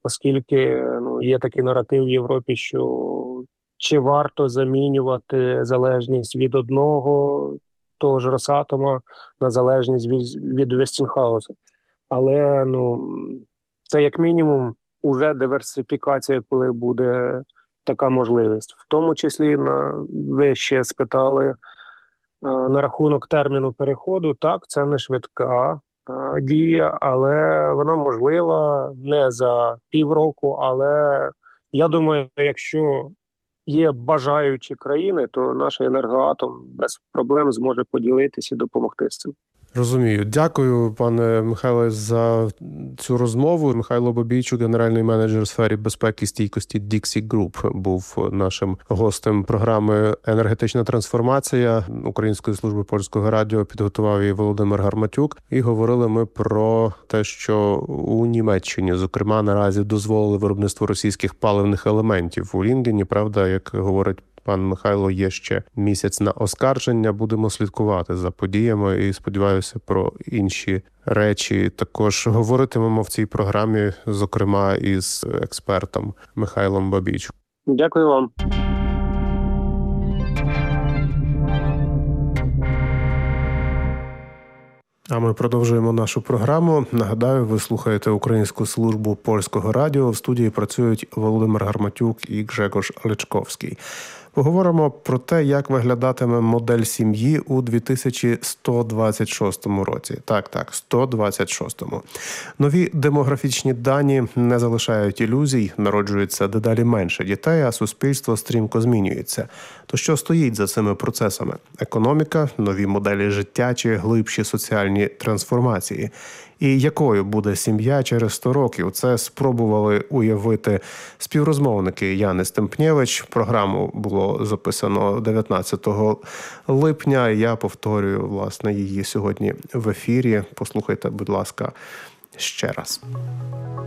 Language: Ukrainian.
оскільки є такий наратив в Європі, що чи варто замінювати залежність від одного того ж Росатома на залежність від Вестінгхауза. Але це як мінімум уже диверсифікація, коли буде така можливість. В тому числі ви ще спитали на рахунок терміну переходу. Так, це не швидка дія, але вона можлива не за півроку. Але я думаю, якщо є бажаючі країни, то наш Енергоатом без проблем зможе поділитися і допомогти з цим. Розумію. Дякую, пане Михайле, за цю розмову. Михайло Бабійчук, генеральний менеджер у сфері безпеки і стійкості Dixie Group, був нашим гостем програми «Енергетична трансформація» Української служби польського радіо. Підготував її Володимир Гарматюк. І говорили ми про те, що у Німеччині, зокрема, наразі дозволили виробництво російських паливних елементів у Лінгені. Правда, як говорить пан Михайло, є ще місяць на оскарження. Будемо слідкувати за подіями і, сподіваюся, про інші речі також говоритимемо в цій програмі, зокрема, із експертом Михайлом Бабійчуком. Дякую вам. А ми продовжуємо нашу програму. Нагадаю, ви слухаєте Українську службу польського радіо. В студії працюють Володимир Гарматюк і Гжегош Личковський. Поговоримо про те, як виглядатиме модель сім'ї у 2126 році. Так, 126-му. Нові демографічні дані не залишають ілюзій, народжується дедалі менше дітей, а суспільство стрімко змінюється. То що стоїть за цими процесами? Економіка, нові моделі життя чи глибші соціальні трансформації? І якою буде сім'я через 100 років? Це спробували уявити співрозмовники Яни Стемпнєвич. Програму було записано 19 липня. Я повторюю, власне, її сьогодні в ефірі. Послухайте, будь ласка, ще раз.